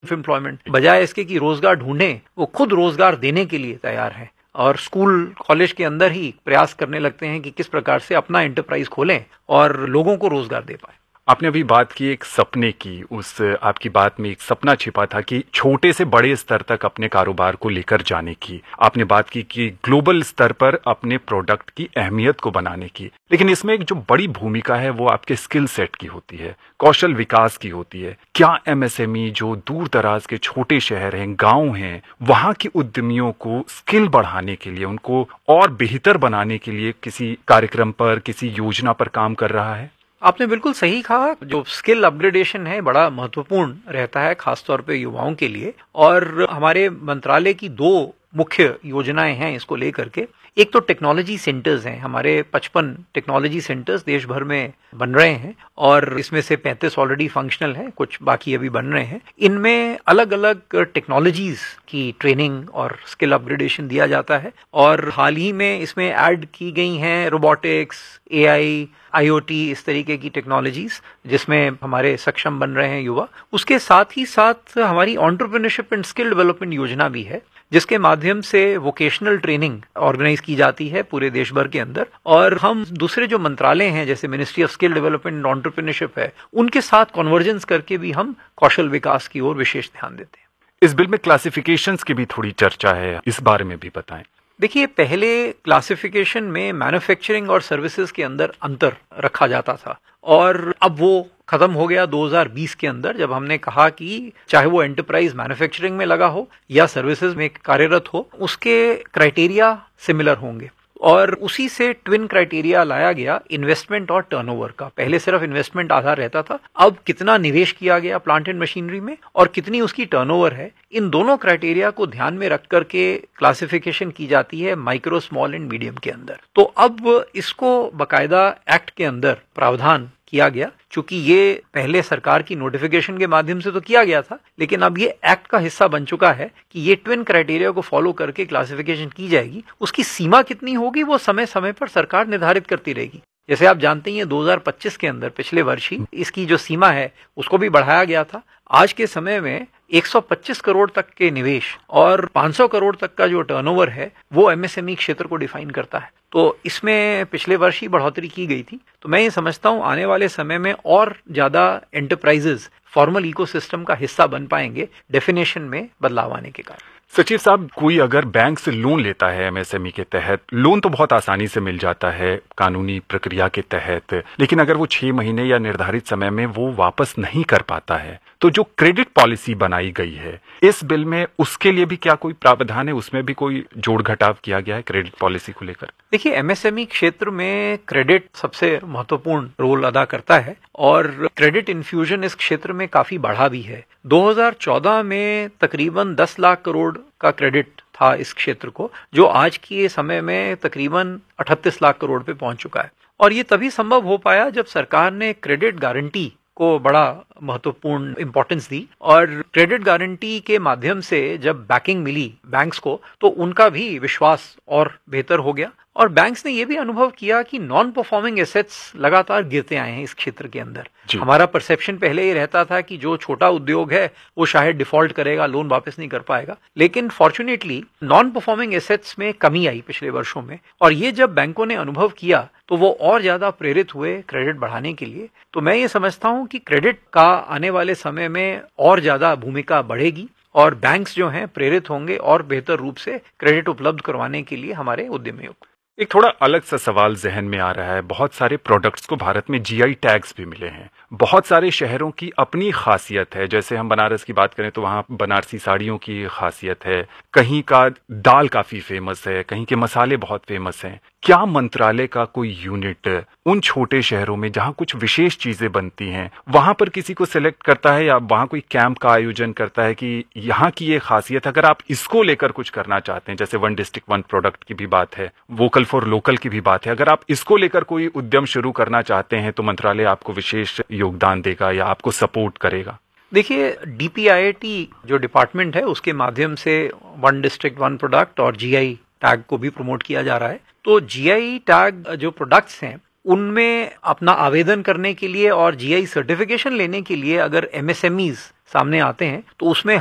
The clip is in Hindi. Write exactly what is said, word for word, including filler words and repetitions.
एम्प्लॉयमेंट, बजाय इसके कि रोजगार ढूंढें, वो खुद रोजगार देने के लिए तैयार है और स्कूल कॉलेज के अंदर ही प्रयास करने लगते हैं कि किस प्रकार से अपना एंटरप्राइज खोलें और लोगों को रोजगार दे पाए। आपने अभी बात की एक सपने की, उस आपकी बात में एक सपना छिपा था कि छोटे से बड़े स्तर तक अपने कारोबार को लेकर जाने की। आपने बात की कि ग्लोबल स्तर पर अपने प्रोडक्ट की अहमियत को बनाने की, लेकिन इसमें एक जो बड़ी भूमिका है वो आपके स्किल सेट की होती है, कौशल विकास की होती है। क्या एमएसएमई जो दूर दराज के छोटे शहर हैं, गाँव हैं, वहाँ के उद्यमियों को स्किल बढ़ाने के लिए, उनको और बेहतर बनाने के लिए किसी कार्यक्रम पर, किसी योजना पर काम कर रहा है? आपने बिल्कुल सही कहा। जो स्किल अपग्रेडेशन है बड़ा महत्वपूर्ण रहता है, खासतौर पे युवाओं के लिए, और हमारे मंत्रालय की दो मुख्य योजनाएं हैं इसको लेकर के। एक तो टेक्नोलॉजी सेंटर्स हैं, हमारे पचपन टेक्नोलॉजी सेंटर्स देश भर में बन रहे हैं और इसमें से पैंतीस ऑलरेडी फंक्शनल हैं, कुछ बाकी अभी बन रहे हैं। इनमें अलग अलग टेक्नोलॉजीज की ट्रेनिंग और स्किल अपग्रेडेशन दिया जाता है और हाल ही में इसमें ऐड की गई हैं रोबोटिक्स, एआई, आईओटी, इस तरीके की टेक्नोलॉजीज जिसमें हमारे सक्षम बन रहे हैं युवा। उसके साथ ही साथ हमारी एंटरप्रेन्योरशिप एंड स्किल डेवलपमेंट योजना भी है, जिसके माध्यम से वोकेशनल ट्रेनिंग ऑर्गेनाइज की जाती है पूरे देश भर के अंदर, और हम दूसरे जो मंत्रालय हैं जैसे ministry of skill development and entrepreneurship है, उनके साथ कन्वर्जेंस करके भी हम कौशल विकास की ओर विशेष ध्यान देते हैं। इस बिल में क्लासिफिकेशंस की भी थोड़ी चर्चा है, इस बारे में भी बताएं। देखिए, पहले क्लासिफिकेशन में मैन्युफैक्चरिंग और सर्विसेज के अंदर अंतर रखा जाता था और अब वो खत्म हो गया दो हज़ार बीस के अंदर, जब हमने कहा कि चाहे वो एंटरप्राइज मैन्युफैक्चरिंग में लगा हो या सर्विसेज में कार्यरत हो, उसके क्राइटेरिया सिमिलर होंगे और उसी से ट्विन क्राइटेरिया लाया गया इन्वेस्टमेंट और टर्नओवर का। पहले सिर्फ इन्वेस्टमेंट आधार रहता था, अब कितना निवेश किया गया प्लांट एंड मशीनरी में और कितनी उसकी टर्नओवर है, इन दोनों क्राइटेरिया को ध्यान में रख करके क्लासिफिकेशन की जाती है माइक्रो, स्मॉल एंड मीडियम के अंदर। तो अब इसको बकायदा एक्ट के अंदर प्रावधान किया गया, चूंकि ये पहले सरकार की नोटिफिकेशन के माध्यम से तो किया गया था, लेकिन अब ये एक्ट का हिस्सा बन चुका है कि ये ट्विन क्राइटेरिया को फॉलो करके क्लासिफिकेशन की जाएगी। उसकी सीमा कितनी होगी वो समय समय पर सरकार निर्धारित करती रहेगी। जैसे आप जानते हैं दो हज़ार पच्चीस के अंदर, पिछले वर्ष ही, इसकी जो सीमा है उसको भी बढ़ाया गया था। आज के समय में एक सौ पच्चीस करोड़ तक के निवेश और पाँच सौ करोड़ तक का जो टर्नओवर है वो एमएसएमई क्षेत्र को डिफाइन करता है। तो इसमें पिछले वर्ष ही बढ़ोतरी की गई थी। तो मैं ये समझता हूं आने वाले समय में और ज्यादा एंटरप्राइजेज फॉर्मल इकोसिस्टम का हिस्सा बन पाएंगे डेफिनेशन में बदलाव आने के कारण। सचिव साहब, कोई अगर बैंक से लोन लेता है एमएसएमई के तहत, लोन तो बहुत आसानी से मिल जाता है कानूनी प्रक्रिया के तहत, लेकिन अगर वो छह महीने या निर्धारित समय में वो वापस नहीं कर पाता है, तो जो क्रेडिट पॉलिसी बनाई गई है इस बिल में, उसके लिए भी क्या कोई प्रावधान है? उसमें भी कोई जोड़ घटाव किया गया है क्रेडिट पॉलिसी को लेकर? देखिए, एमएसएमई क्षेत्र में क्रेडिट सबसे महत्वपूर्ण रोल अदा करता है और क्रेडिट इन्फ्यूजन इस क्षेत्र में काफी बढ़ा भी है। दो हज़ार चौदह में तकरीबन दस लाख करोड़ का क्रेडिट था इस क्षेत्र को, जो आज के समय में तकरीबन अड़तीस लाख करोड़ पे पहुंच चुका है। और ये तभी संभव हो पाया जब सरकार ने क्रेडिट गारंटी को बड़ा महत्वपूर्ण इंपॉर्टेंस दी और क्रेडिट गारंटी के माध्यम से जब बैकिंग मिली बैंक्स को, तो उनका भी विश्वास और बेहतर हो गया और बैंक्स ने यह भी अनुभव किया कि नॉन परफॉर्मिंग एसेट्स लगातार गिरते आए हैं इस क्षेत्र के अंदर। हमारा परसेप्शन पहले ये रहता था कि जो छोटा उद्योग है वो शायद डिफॉल्ट करेगा, लोन वापस नहीं कर पाएगा, लेकिन फॉर्चुनेटली नॉन परफॉर्मिंग एसेट्स में कमी आई पिछले वर्षों में और ये जब बैंकों ने अनुभव किया तो वो और ज्यादा प्रेरित हुए क्रेडिट बढ़ाने के लिए। तो मैं ये समझता हूं कि क्रेडिट का आने वाले समय में और ज्यादा भूमिका बढ़ेगी और बैंक्स जो हैं प्रेरित होंगे और बेहतर रूप से क्रेडिट उपलब्ध करवाने के लिए हमारे उद्यमियों को। एक थोड़ा अलग सा सवाल जहन में आ रहा है। बहुत सारे प्रोडक्ट्स को भारत में जीआई टैग्स भी मिले हैं। बहुत सारे शहरों की अपनी खासियत है, जैसे हम बनारस की बात करें तो वहाँ बनारसी साड़ियों की खासियत है, कहीं का दाल काफी फेमस है, कहीं के मसाले बहुत फेमस हैं। क्या मंत्रालय का कोई यूनिट उन छोटे शहरों में जहां कुछ विशेष चीजें बनती हैं वहां पर किसी को सिलेक्ट करता है या वहां कोई कैंप का आयोजन करता है कि यहाँ की ये खासियत, अगर आप इसको लेकर कुछ करना चाहते हैं, जैसे वन डिस्ट्रिक्ट वन प्रोडक्ट की भी बात है, वोकल फॉर लोकल की भी बात है, अगर आप इसको लेकर कोई उद्यम शुरू करना चाहते हैं तो मंत्रालय आपको विशेष योगदान देगा या आपको सपोर्ट करेगा? देखिए, डीपीआईआईटी जो डिपार्टमेंट है उसके माध्यम से वन डिस्ट्रिक्ट वन प्रोडक्ट और जीआई टैग को भी प्रमोट किया जा रहा है। तो जीआई टैग जो प्रोडक्ट्स हैं उनमें अपना आवेदन करने के लिए और जीआई सर्टिफिकेशन लेने के लिए अगर एमएसएमईज सामने आते हैं तो उसमें